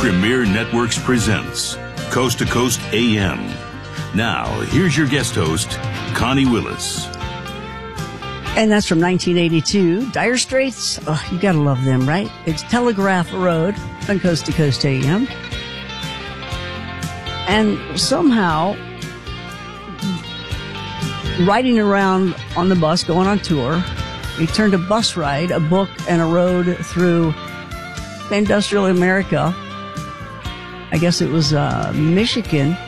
Premier Networks presents Coast to Coast AM. Now, here's your guest host, Connie Willis. And that's from 1982. Dire Straits, oh, you gotta love them, right? It's Telegraph Road on Coast to Coast AM. And somehow, riding around on the bus, going on tour, he turned a bus ride, a book, and a road through industrial America. I guess it was Michigan.